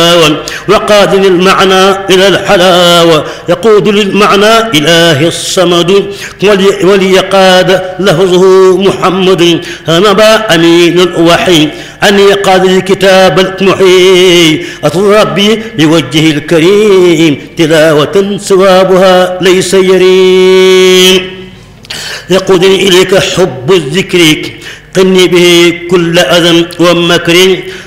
الهاوى وقاد للمعنى إلى الحلاوة يقود للمعنى إله الصمد وليقاد لفظه محمد نبا أمين الوحي أن يقاد الكتاب المحيي أطلب ربي بوجهه الكريم تلاوة ثوابها ليس يريم يقودني إليك حب الذكر قني به كل أذى ومكر